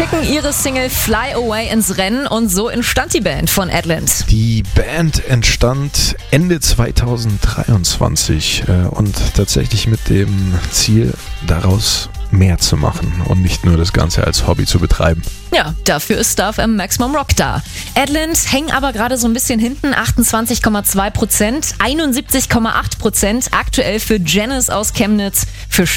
schicken ihre Single Fly Away ins Rennen und so entstand die Band von Edland. Die Band entstand Ende 2023 und tatsächlich mit dem Ziel, daraus mehr zu machen und nicht nur das Ganze als Hobby zu betreiben. Ja, dafür ist Star FM Maximum Rock da. Edland hängen aber gerade so ein bisschen hinten, 28,2%, 71,8% aktuell für Janice aus Chemnitz, für